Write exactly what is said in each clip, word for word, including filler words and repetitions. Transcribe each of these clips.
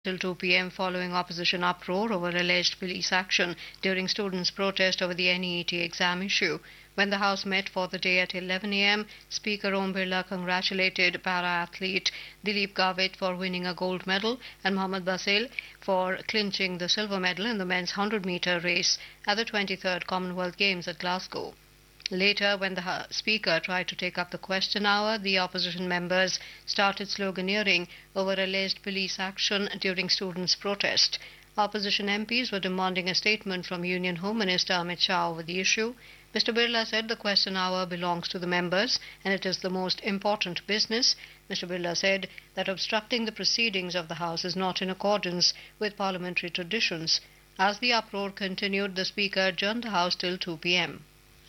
till two p m following opposition uproar over alleged police action during students' protest over the N E E T exam issue. When the House met for the day at eleven a m, Speaker Om Birla congratulated para-athlete Dilip Gavit for winning a gold medal and Mohammad Basil for clinching the silver medal in the men's one hundred metre race at the twenty-third Commonwealth Games at Glasgow. Later, when the Speaker tried to take up the question hour, the opposition members started sloganeering over alleged police action during students' protest. Opposition M Ps were demanding a statement from Union Home Minister Amit Shah over the issue. Mister Birla said the question hour belongs to the members and it is the most important business. Mister Birla said that obstructing the proceedings of the House is not in accordance with parliamentary traditions. As the uproar continued, the Speaker adjourned the House till two p m.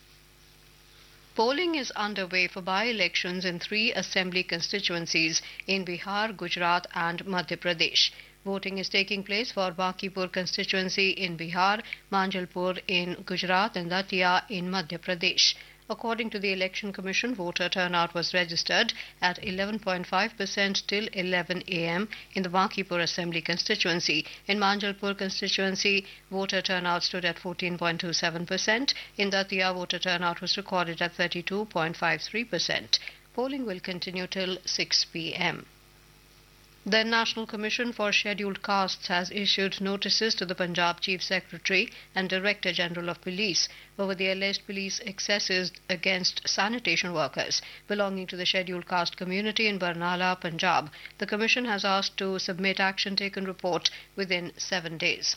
Polling is underway for by-elections in three assembly constituencies in Bihar, Gujarat and Madhya Pradesh. Voting is taking place for Bakipur constituency in Bihar, Manjalpur in Gujarat and Datia in Madhya Pradesh. According to the Election Commission, voter turnout was registered at eleven point five percent till eleven a m in the Bakipur Assembly constituency. In Manjalpur constituency, voter turnout stood at fourteen point two seven percent. In Datia, voter turnout was recorded at thirty-two point five three percent. Polling will continue till six p m. The National Commission for Scheduled Castes has issued notices to the Punjab Chief Secretary and Director General of Police over the alleged police excesses against sanitation workers belonging to the scheduled caste community in Barnala, Punjab. The Commission has asked to submit action taken report within seven days.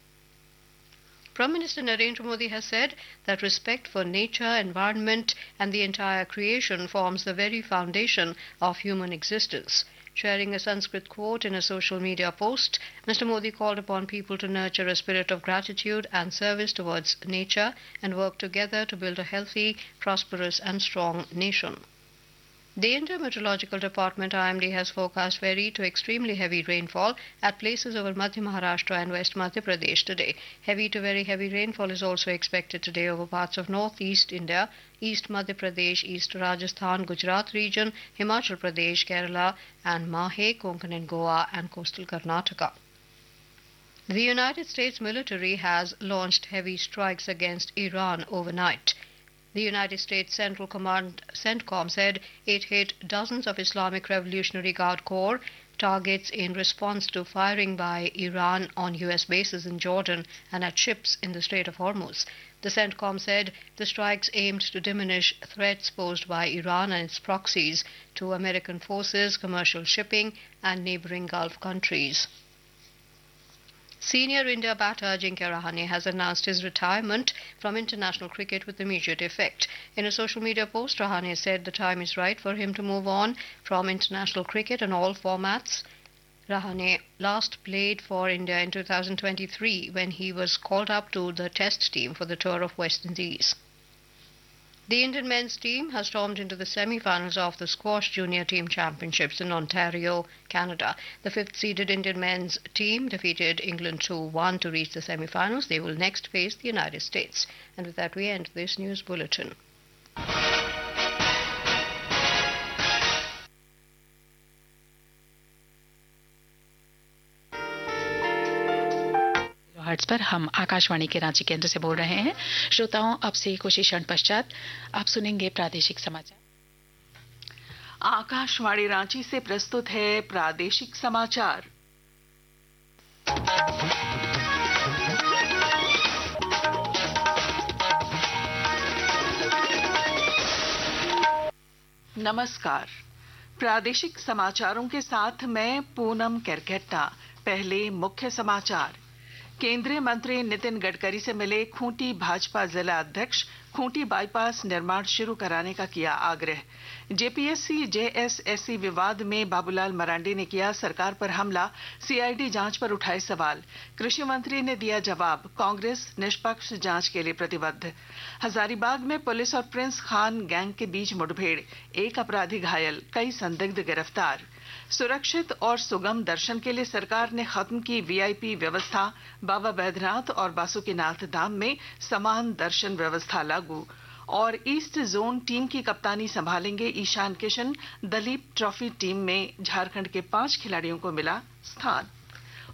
Prime Minister Narendra Modi has said that respect for nature, environment and the entire creation forms the very foundation of human existence. Sharing a Sanskrit quote in a social media post, Mister Modi called upon people to nurture a spirit of gratitude and service towards nature and work together to build a healthy, prosperous and strong nation. The India Meteorological Department I M D has forecast very to extremely heavy rainfall at places over Madhya Maharashtra and West Madhya Pradesh today. Heavy to very heavy rainfall is also expected today over parts of northeast India, East Madhya Pradesh, East Rajasthan, Gujarat region, Himachal Pradesh, Kerala and Mahe, Konkan and Goa and coastal Karnataka. The United States military has launched heavy strikes against Iran overnight. The United States Central Command CENTCOM said it hit dozens of Islamic Revolutionary Guard Corps targets in response to firing by Iran on U S bases in Jordan and at ships in the Strait of Hormuz. The CENTCOM said the strikes aimed to diminish threats posed by Iran and its proxies to American forces, commercial shipping and neighboring Gulf countries. Senior India batter Ajinkya Rahane has announced his retirement from international cricket with immediate effect. In a social media post, Rahane said the time is right for him to move on from international cricket in all formats. Rahane last played for India in two thousand twenty-three when he was called up to the Test team for the tour of West Indies. The Indian men's team has stormed into the semi-finals of the Squash Junior Team Championships in Ontario, Canada. The fifth-seeded Indian men's team defeated England two one to reach the semi-finals. They will next face the United States. And with that, we end this news bulletin. Hertz पर हम आकाशवाणी के रांची केंद्र से बोल रहे हैं। श्रोताओं, अब से कुछ क्षण पश्चात आप सुनेंगे प्रादेशिक समाचार। आकाशवाणी रांची से प्रस्तुत है प्रादेशिक समाचार। नमस्कार, प्रादेशिक समाचारों के साथ मैं पूनम केरकेट्टा। पहले मुख्य समाचार। केंद्रीय मंत्री नितिन गडकरी से मिले खूंटी भाजपा जिला अध्यक्ष। खूंटी बाईपास निर्माण शुरू कराने का किया आग्रह। जेपीएससी जेएसएससी विवाद में बाबूलाल मरांडी ने किया सरकार पर हमला। सीआईडी जांच पर उठाए सवाल। कृषि मंत्री ने दिया जवाब। कांग्रेस निष्पक्ष जांच के लिए प्रतिबद्ध। हजारीबाग में पुलिस और प्रिंस खान गैंग के बीच मुठभेड़। एक अपराधी घायल, कई संदिग्ध गिरफ्तार। सुरक्षित और सुगम दर्शन के लिए सरकार ने खत्म की वीआईपी व्यवस्था। बाबा बैद्यनाथ और बासुकीनाथ धाम में समान दर्शन व्यवस्था लागू। और ईस्ट जोन टीम की कप्तानी संभालेंगे ईशान किशन। दलीप ट्रॉफी टीम में झारखंड के पांच खिलाड़ियों को मिला स्थान।